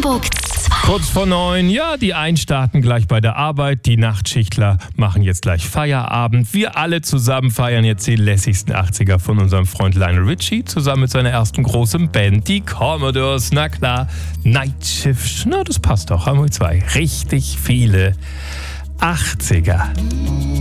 Hamburg 2. Kurz vor 9, ja, die einen starten gleich bei der Arbeit, die Nachtschichtler machen jetzt gleich Feierabend. Wir alle zusammen feiern jetzt die lässigsten 80er von unserem Freund Lionel Richie, zusammen mit seiner ersten großen Band, die Commodores. Na klar, Night Shift, na das passt doch, Hamburg 2. Richtig viele 80er.